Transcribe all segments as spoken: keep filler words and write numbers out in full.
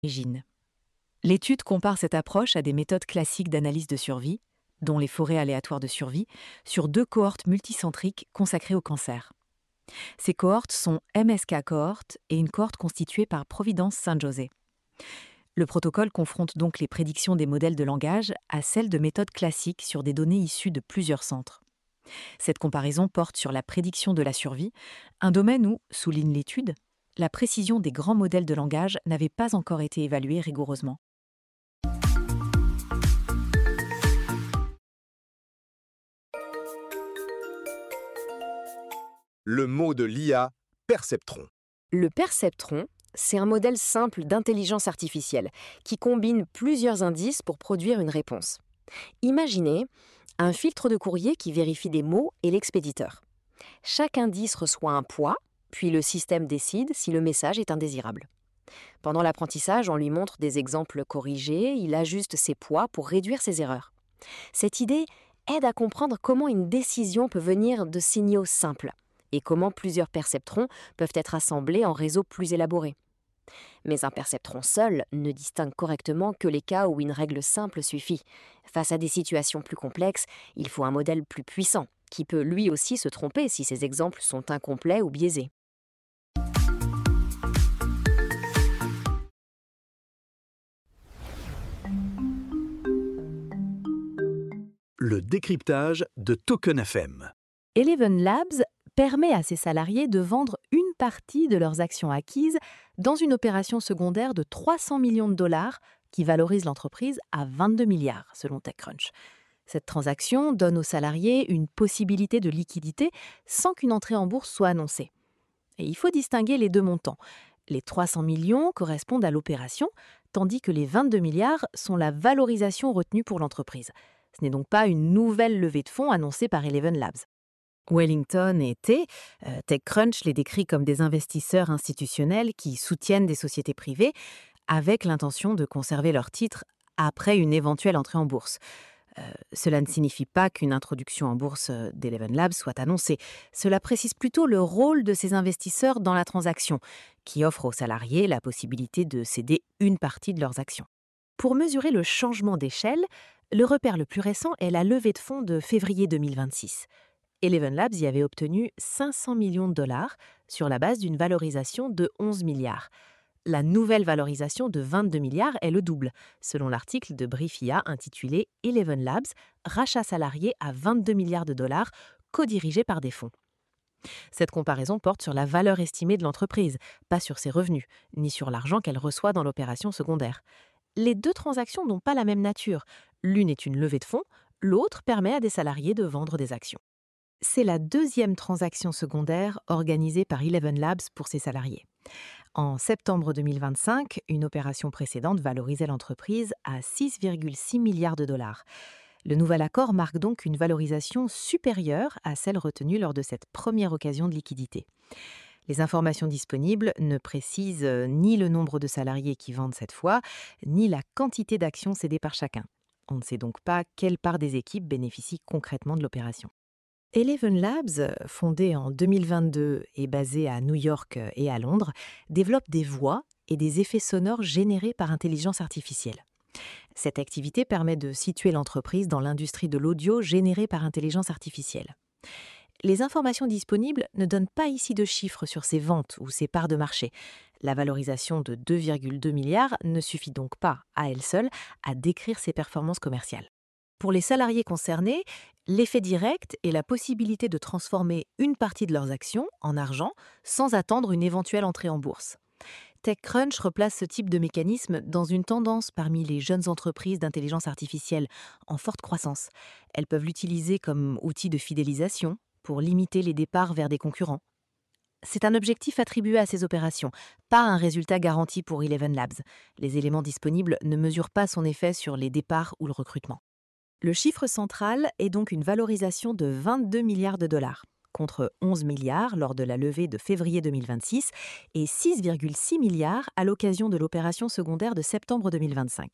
origine. L'étude compare cette approche à des méthodes classiques d'analyse de survie, dont les forêts aléatoires de survie, sur deux cohortes multicentriques consacrées au cancer. Ces cohortes sont M S K cohorte et une cohorte constituée par Providence San José. Le protocole confronte donc les prédictions des modèles de langage à celles de méthodes classiques sur des données issues de plusieurs centres. Cette comparaison porte sur la prédiction de la survie, un domaine où, souligne l'étude, la précision des grands modèles de langage n'avait pas encore été évaluée rigoureusement. Le mot de l'I A, perceptron. Le perceptron, c'est un modèle simple d'intelligence artificielle qui combine plusieurs indices pour produire une réponse. Imaginez un filtre de courrier qui vérifie des mots et l'expéditeur. Chaque indice reçoit un poids, puis le système décide si le message est indésirable. Pendant l'apprentissage, on lui montre des exemples corrigés, il ajuste ses poids pour réduire ses erreurs. Cette idée aide à comprendre comment une décision peut venir de signaux simples et comment plusieurs perceptrons peuvent être assemblés en réseaux plus élaborés. Mais un perceptron seul ne distingue correctement que les cas où une règle simple suffit. Face à des situations plus complexes, il faut un modèle plus puissant, qui peut lui aussi se tromper si ses exemples sont incomplets ou biaisés. Le décryptage de Token F M. Eleven Labs permet à ses salariés de vendre une partie de leurs actions acquises dans une opération secondaire de trois cents millions de dollars qui valorise l'entreprise à vingt-deux milliards, selon TechCrunch. Cette transaction donne aux salariés une possibilité de liquidité sans qu'une entrée en bourse soit annoncée. Et il faut distinguer les deux montants. Les trois cents millions correspondent à l'opération, tandis que les vingt-deux milliards sont la valorisation retenue pour l'entreprise. Ce n'est donc pas une nouvelle levée de fonds annoncée par Eleven Labs. Wellington et T, euh, TechCrunch les décrit comme des investisseurs institutionnels qui soutiennent des sociétés privées avec l'intention de conserver leurs titres après une éventuelle entrée en bourse. Euh, cela ne signifie pas qu'une introduction en bourse d'Eleven Labs soit annoncée. Cela précise plutôt le rôle de ces investisseurs dans la transaction, qui offre aux salariés la possibilité de céder une partie de leurs actions. Pour mesurer le changement d'échelle, le repère le plus récent est la levée de fonds de février deux mille vingt-six. Eleven Labs y avait obtenu cinq cents millions de dollars sur la base d'une valorisation de onze milliards. La nouvelle valorisation de vingt-deux milliards est le double, selon l'article de Briefia intitulé « Eleven Labs, rachat salarié à vingt-deux milliards de dollars, co-dirigé par des fonds ». Cette comparaison porte sur la valeur estimée de l'entreprise, pas sur ses revenus, ni sur l'argent qu'elle reçoit dans l'opération secondaire. Les deux transactions n'ont pas la même nature. L'une est une levée de fonds, l'autre permet à des salariés de vendre des actions. C'est la deuxième transaction secondaire organisée par Eleven Labs pour ses salariés. En septembre deux mille vingt-cinq, une opération précédente valorisait l'entreprise à six virgule six milliards de dollars. Le nouvel accord marque donc une valorisation supérieure à celle retenue lors de cette première occasion de liquidité. Les informations disponibles ne précisent ni le nombre de salariés qui vendent cette fois, ni la quantité d'actions cédées par chacun. On ne sait donc pas quelle part des équipes bénéficie concrètement de l'opération. Eleven Labs, fondé en deux mille vingt-deux et basé à New York et à Londres, développe des voix et des effets sonores générés par intelligence artificielle. Cette activité permet de situer l'entreprise dans l'industrie de l'audio générée par intelligence artificielle. Les informations disponibles ne donnent pas ici de chiffres sur ses ventes ou ses parts de marché. La valorisation de deux virgule deux milliards ne suffit donc pas, à elle seule, à décrire ses performances commerciales. Pour les salariés concernés, l'effet direct est la possibilité de transformer une partie de leurs actions en argent sans attendre une éventuelle entrée en bourse. TechCrunch replace ce type de mécanisme dans une tendance parmi les jeunes entreprises d'intelligence artificielle en forte croissance. Elles peuvent l'utiliser comme outil de fidélisation pour limiter les départs vers des concurrents. C'est un objectif attribué à ces opérations, pas un résultat garanti pour Eleven Labs. Les éléments disponibles ne mesurent pas son effet sur les départs ou le recrutement. Le chiffre central est donc une valorisation de vingt-deux milliards de dollars, contre onze milliards lors de la levée de février deux mille vingt-six et six virgule six milliards à l'occasion de l'opération secondaire de septembre deux mille vingt-cinq.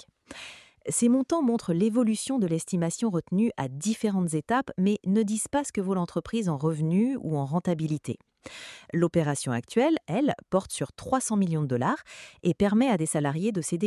Ces montants montrent l'évolution de l'estimation retenue à différentes étapes, mais ne disent pas ce que vaut l'entreprise en revenus ou en rentabilité. L'opération actuelle, elle, porte sur trois cents millions de dollars et permet à des salariés de céder